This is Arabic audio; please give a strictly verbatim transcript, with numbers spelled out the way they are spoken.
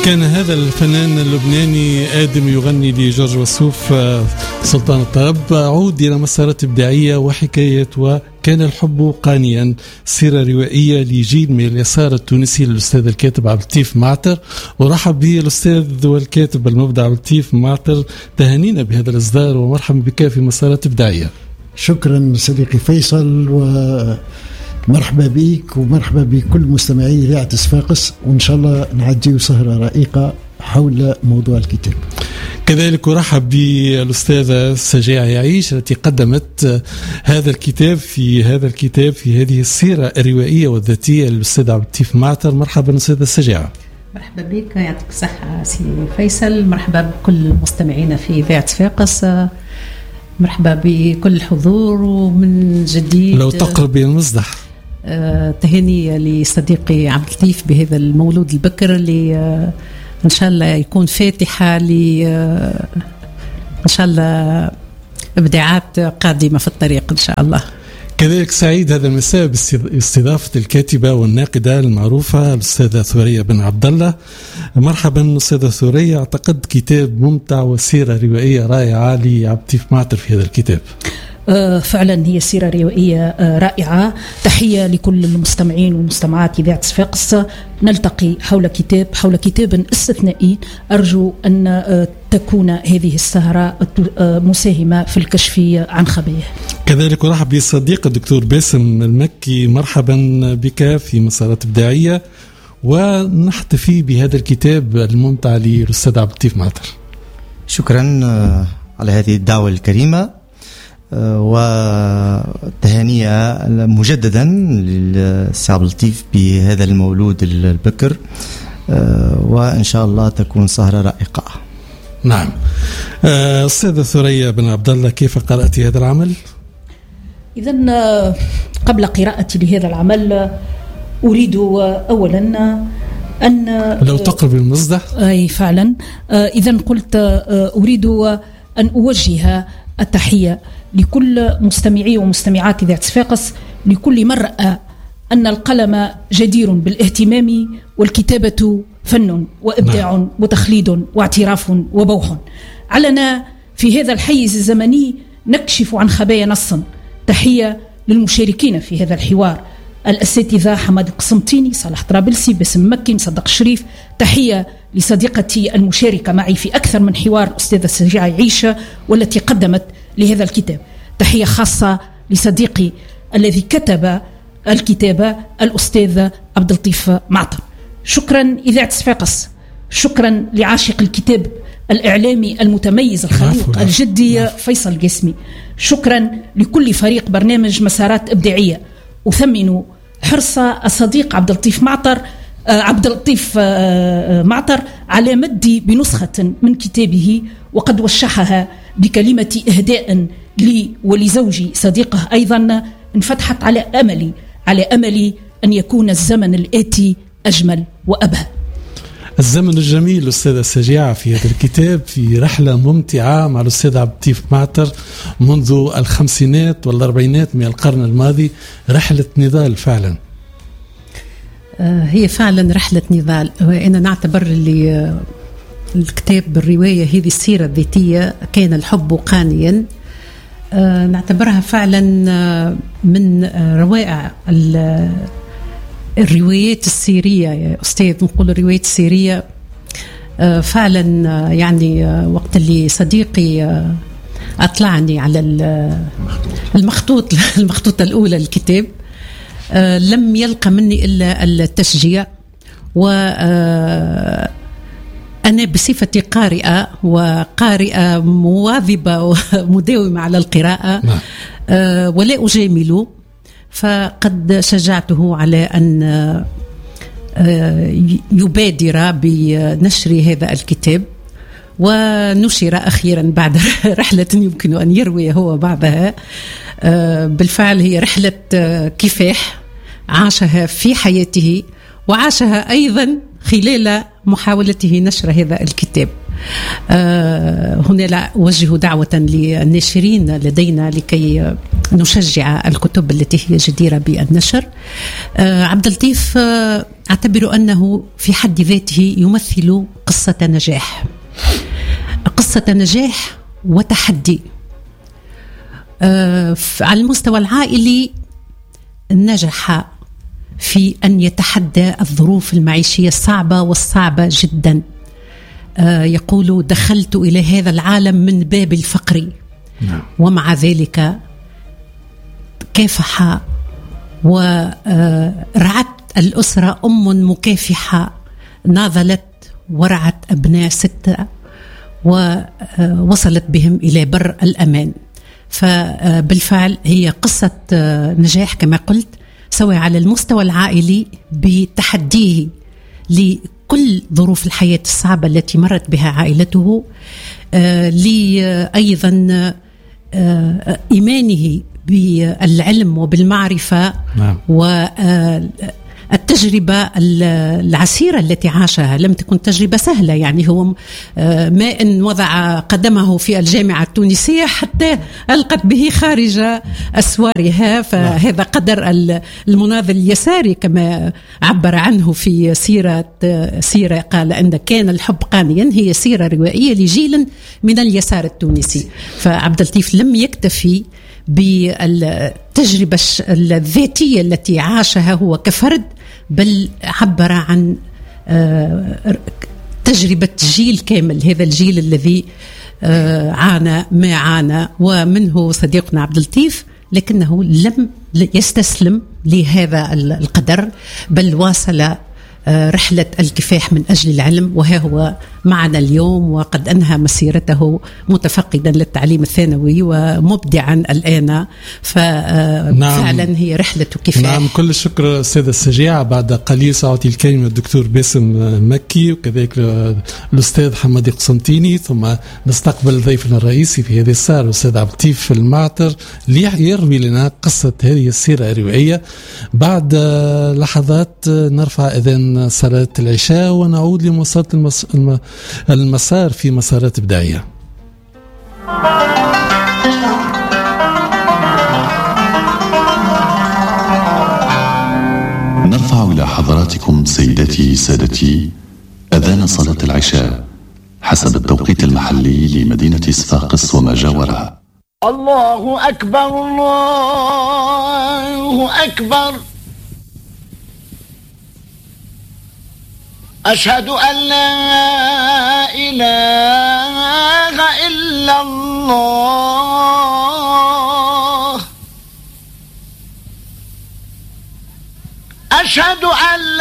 كان هذا الفنان اللبناني آدم يغني لجورج وسوف سلطان الطرب. عود إلى مسارات إبداعية وحكاية وكان الحب قانيا، سيرة روائية لجيل من اليسار التونسي للأستاذ الكاتب عبد اللطيف معتر. ورحب به الأستاذ والكاتب المبدع عبد اللطيف معتر، تهانينا بهذا الإصدار ومرحبا بك في مسارات إبداعية. شكرا صديقي فيصل، ومرحبا بك ومرحبا بكل مستمعي إذاعة صفاقس، وإن شاء الله نعدي سهرة رائقة حول موضوع الكتاب. كذلك أرحب بالأستاذة سجاع يعيش التي قدمت هذا الكتاب في هذا الكتاب في هذه السيرة الروائية والذاتية للأستاذ عبد اللطيف معتر. مرحبا أستاذة سجاع. مرحبا بك، يعطيك الصحة سي فيصل. مرحبا بكل مستمعينا في إذاعة صفاقس، مرحبا بكل الحضور. ومن جديد لو تقرب المصدح آه، تهاني لصديقي عبد اللطيف بهذا المولود البكر اللي آه، إن شاء الله يكون فاتحة ل آه، إن شاء الله إبداعات قادمة في الطريق إن شاء الله. كذلك سعيد هذا المساء باستضافة الكاتبة والناقدة المعروفة الأستاذة ثورية بن عبد الله. مرحبا أستاذة ثورية. أعتقد كتاب ممتع وسيرة روائية رائعة لعبد اللطيف معتر في هذا الكتاب. آه فعلا هي سيرة روائية آه رائعة. تحية لكل المستمعين والمستمعات إذاعة صفاقس. نلتقي حول كتاب حول كتاب استثنائي. أرجو أن آه تكون هذه السهرة آه مساهمة في الكشف عن خباياه. كذلك أرحب بالصديق الدكتور باسم المكي. مرحبا بك في مسارات إبداعية، ونحتفي بهذا الكتاب الممتع للأستاذ عبد اللطيف معتر. شكرا على هذه الدعوة الكريمة، وتهانية مجددا للسي عبد اللطيف بهذا المولود البكر، وإن شاء الله تكون سهرة رائقة. نعم. أستاذة ثورية بن عبد الله، كيف قرأت هذا العمل؟ إذن قبل قراءتي لهذا العمل أريد أولا أن لو تقرب المصدح. أي فعلا. إذن قلت أريد أن أوجه التحية لكل مستمعي ومستمعات إذاعة صفاقس، لكل من رأى أن القلم جدير بالاهتمام والكتابة فن وإبداع نعم. وتخليد واعتراف وبوح. علنا في هذا الحيز الزمني نكشف عن خبايا نص. تحية للمشاركين في هذا الحوار، الأساتذة حماد القسنطيني، صلاح طرابلسي، باسم مكي، مصدق الشريف. تحية لصديقتي المشاركة معي في أكثر من حوار الأستاذة سجاع عيشة والتي قدمت لهذا الكتاب. تحية خاصة لصديقي الذي كتب الكتاب الأستاذ عبد اللطيف معتر. شكرا إذاعة صفاقس، شكرا لعاشق الكتاب الإعلامي المتميز الخلوق الجدي فيصل القاسمي. شكرا لكل فريق برنامج مسارات إبداعية. أثمن حرص الصديق عبد اللطيف معتر آه عبد اللطيف آه معتر على مدي بنسخة من كتابه، وقد وشحها بكلمة إهداء لي ولزوجي صديقه أيضا، انفتحت على أملي على أملي أن يكون الزمن الآتي أجمل وأبهى. الزمن الجميل أستاذة سجاعة في هذا الكتاب، في رحلة ممتعة مع الأستاذ عبد اللطيف معتر منذ الخمسينات والأربعينات من القرن الماضي. رحلة نضال فعلا. هي فعلا رحلة نضال. وأنا نعتبر اللي الكتاب بالرواية هذه السيرة الذاتية كان الحب قانيا، نعتبرها فعلا من روائع الروايات السيرية يا أستاذ. نقول الروايات السيرية فعلا. يعني وقت اللي صديقي أطلعني على المخطوط المخطوطة الأولى الكتاب، لم يلقى مني إلا التشجيع. وأنا بصفتي قارئة وقارئة مواظبة ومداومة على القراءة ولا أجامل، فقد شجعته على أن يبادر بنشر هذا الكتاب، ونشر أخيرا بعد رحلة يمكن أن يروي هو بعدها. بالفعل هي رحلة كفاح عاشها في حياته، وعاشها أيضا خلال محاولته نشر هذا الكتاب. هنا لا أوجه دعوة للناشرين لدينا لكي نشجع الكتب التي هي جديرة بالنشر. عبد اللطيف أعتبر أنه في حد ذاته يمثل قصة نجاح، قصة نجاح وتحدي. على المستوى العائلي نجح في أن يتحدى الظروف المعيشية الصعبة والصعبة جدا. يقول دخلت إلى هذا العالم من باب الفقر، ومع ذلك كافح ورعت الأسرة أم مكافحة، ناضلت ورعت أبناء ستة ووصلت بهم إلى بر الأمان. فبالفعل هي قصة نجاح كما قلت، سواء على المستوى العائلي بتحديه لكل ظروف الحياة الصعبة التي مرت بها عائلته، لأيضا إيمانه بالعلم وبالمعرفة، نعم. والتجربة العسيرة التي عاشها لم تكن تجربة سهلة. يعني هو ما إن وضع قدمه في الجامعة التونسية حتى ألقت به خارج أسوارها، فهذا قدر المناضل اليساري كما عبر عنه في سيرة سيرة قال أن كان الحب قانيا، هي سيرة روائية لجيل من اليسار التونسي. فعبد اللطيف لم يكتفي بالتجربة الذاتية التي عاشها هو كفرد، بل عبر عن تجربة جيل كامل، هذا الجيل الذي عانى ما عانى ومنه صديقنا عبد اللطيف، لكنه لم يستسلم لهذا القدر، بل واصل رحلة الكفاح من أجل العلم، وها هو معنا اليوم وقد أنهى مسيرته متفقدا للتعليم الثانوي ومبدعا الآن. ففعلا نعم. هي رحلة كفاح. نعم، كل الشكر السيدة السجيعة. بعد قليل سأعطي الكلمة الدكتور باسم مكي وكذلك الأستاذ حمادي قسنطيني، ثم نستقبل ضيفنا الرئيسي في هذه الساعة الأستاذ عبد اللطيف المعتر ليروي لنا قصة هذه السيرة الروائية. بعد لحظات نرفع إذن صلاة العشاء ونعود لمواصلة المس... الم... المسار في مسارات إبداعية. نرفع إلى حضراتكم سيداتي سادتي أذان صلاة العشاء حسب التوقيت المحلي لمدينة صفاقس وما جاورها. الله أكبر، الله أكبر، أشهد أن لا إله إلا الله، أشهد أن